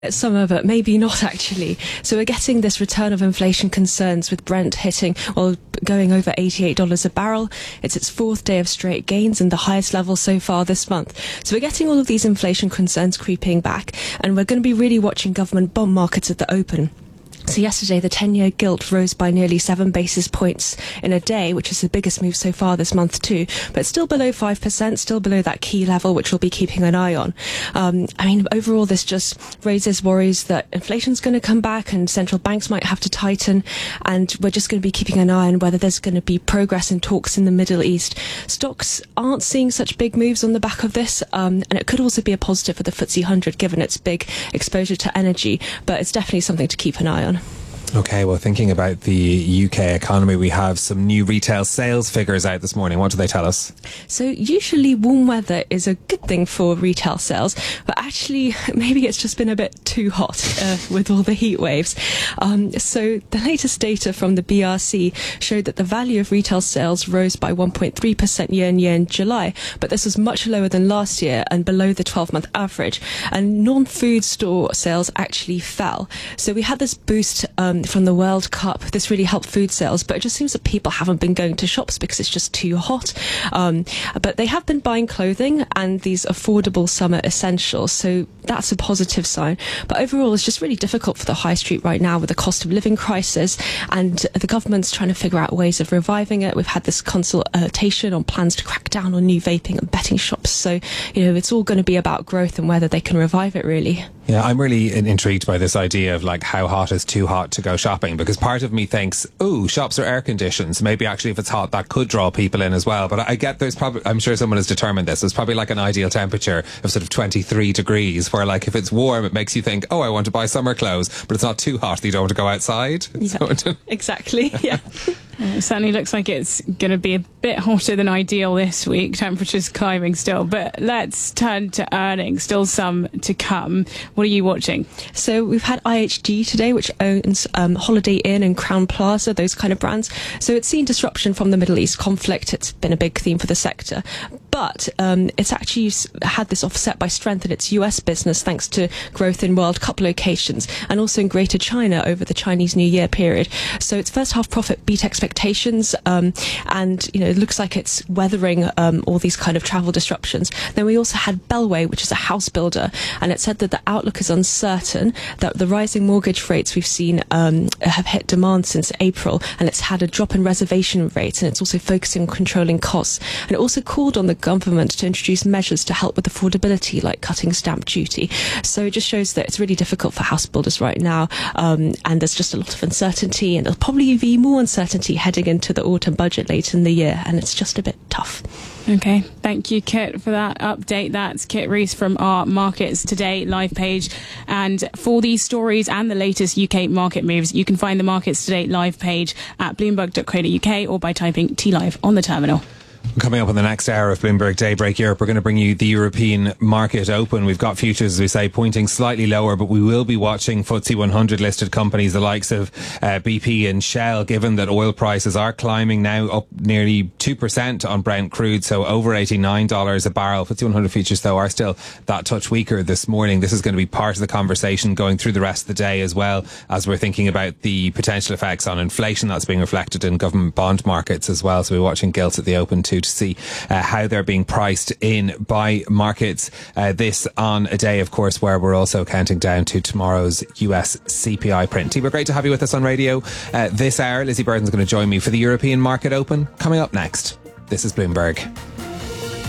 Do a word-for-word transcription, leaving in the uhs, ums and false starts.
Summer, but maybe not actually. So we're getting this return of inflation concerns with Brent hitting, well, going over eighty-eight dollars a barrel. It's its fourth day of straight gains and the highest level so far this month. So we're getting all of these inflation concerns creeping back, and we're going to be really watching government bond markets at the open. So yesterday, the ten-year gilt rose by nearly seven basis points in a day, which is the biggest move so far this month too, but still below five percent, still below that key level, which we'll be keeping an eye on. Um, I mean, overall, this just raises worries that inflation's going to come back and central banks might have to tighten, and we're just going to be keeping an eye on whether there's going to be progress in talks in the Middle East. Stocks aren't seeing such big moves on the back of this, um, and it could also be a positive for the F T S E one hundred given its big exposure to energy, but it's definitely something to keep an eye on. Okay, well, thinking about the U K economy, we have some new retail sales figures out this morning. What do they tell us? So usually warm weather is a good thing for retail sales, but actually maybe it's just been a bit too hot uh, with all the heat waves. Um, so the latest data from the B R C showed that the value of retail sales rose by one point three percent year on year in July, but this was much lower than last year and below the twelve-month average. And non-food store sales actually fell. So we had this boost um, from the World Cup. This really helped food sales, but it just seems that people haven't been going to shops because it's just too hot. Um, but they have been buying clothing and these affordable summer essentials, so that's a positive sign. But overall, it's just really difficult for the high street right now with the cost of living crisis, and the government's trying to figure out ways of reviving it. We've had this consultation on plans to crack down on new vaping and betting shops, so you know it's all going to be about growth and whether they can revive it really. Yeah, I'm really intrigued by this idea of like how hot is too hot to go shopping, because part of me thinks, oh, shops are air conditioned, so maybe actually if it's hot that could draw people in as well. But I get there's probably, I'm sure someone has determined this, there's probably like an ideal temperature of sort of twenty-three degrees where like if it's warm it makes you think, oh, I want to buy summer clothes, but it's not too hot that you don't want to go outside. Yeah, so, exactly, yeah. It certainly looks like it's going to be a bit hotter than ideal this week. Temperatures climbing still. But let's turn to earnings. Still some to come. What are you watching? So we've had I H G today, which owns um, Holiday Inn and Crowne Plaza, those kind of brands. So it's seen disruption from the Middle East conflict. It's been a big theme for the sector. But um, it's actually had this offset by strength in its U S business thanks to growth in World Cup locations and also in Greater China over the Chinese New Year period. So its first half profit beat expectations, um, and you know it looks like it's weathering um, all these kind of travel disruptions. Then we also had Bellway, which is a house builder, and it said that the outlook is uncertain, that the rising mortgage rates we've seen um, have hit demand since April, and it's had a drop in reservation rates, and it's also focusing on controlling costs. And it also called on the government to introduce measures to help with affordability, like cutting stamp duty. So it just shows that it's really difficult for house builders right now, um, and there's just a lot of uncertainty, and there'll probably be more uncertainty heading into the autumn budget later in the year, and it's just a bit tough. Okay, thank you, Kit, for that update. That's Kit Rees from our Markets Today live page. And for these stories and the latest U K market moves, you can find the Markets Today live page at bloomberg dot co dot U K or by typing T Live on the terminal. Coming up on the next hour of Bloomberg Daybreak Europe, we're going to bring you the European market open. We've got futures, as we say, pointing slightly lower, but we will be watching F T S E one hundred listed companies, the likes of uh, B P and Shell, given that oil prices are climbing now up nearly two percent on Brent crude, so over eighty-nine dollars a barrel. F T S E one hundred futures, though, are still that touch weaker this morning. This is going to be part of the conversation going through the rest of the day, as well as we're thinking about the potential effects on inflation that's being reflected in government bond markets as well. So we're watching gilts at the open too to see uh, how they're being priced in by markets. Uh, this on a day, of course, where we're also counting down to tomorrow's U S C P I print. We're great to have you with us on radio uh, this hour. Lizzie Burton's going to join me for the European market open coming up next. This is Bloomberg.